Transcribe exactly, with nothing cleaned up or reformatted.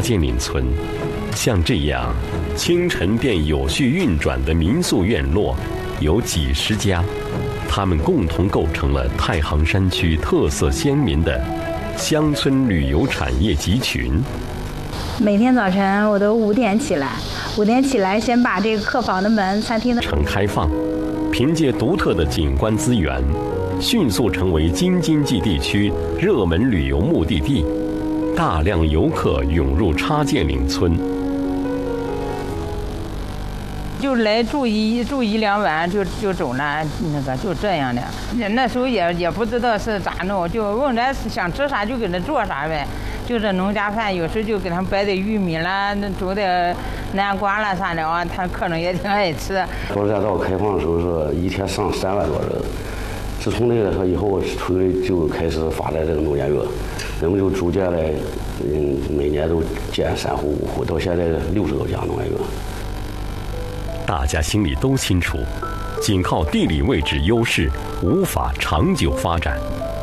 涧岭村，像这样清晨便有序运转的民宿院落有几十家，他们共同构成了太行山区特色鲜明的乡村旅游产业集群。 每天早晨我都五点起来，五点起来先把这个客房的门、餐厅的城开放，凭借独特的景观资源，迅速成为京津冀地区热门旅游目的地，大量游客涌入插涧岭村。 就来住一住一两晚就就走了，那个就这样的。那时候也也不知道是咋弄，就问咱想吃啥就给他做啥呗。就是农家饭，有时就给他们摆点玉米啦，煮点南瓜啦啥的啊，他客人也挺爱吃。 说热道开放的时候是一天上三万多人，自从那个时候以后，村就开始发展这个农研院，人们就逐渐的，嗯，每年都建三户五户，到现在六十多家农研院。 大家心里都清楚，仅靠地理位置优势无法长久发展。